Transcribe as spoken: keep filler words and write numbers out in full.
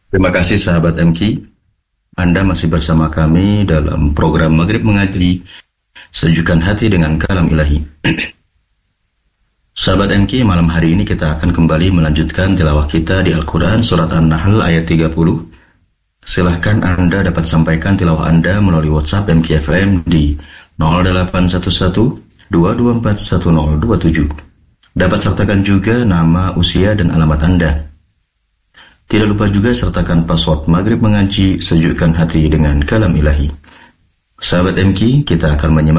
Terima kasih sahabat M K. Anda masih bersama kami dalam program Maghrib Mengaji, Sejukkan Hati dengan Kalam Ilahi. Sahabat M K, malam hari ini kita akan kembali melanjutkan tilawah kita di Al-Quran Surat An-Nahl ayat tiga puluh. Silahkan Anda dapat sampaikan tilawah Anda melalui WhatsApp M K F M di nol delapan satu satu dua dua empat satu nol dua tujuh. Dapat sertakan juga nama, usia, dan alamat Anda. Tidak lupa juga sertakan password Maghrib Mengaji, Sejukkan Hati dengan Kalam Ilahi. Sahabat M K, kita akan menyimak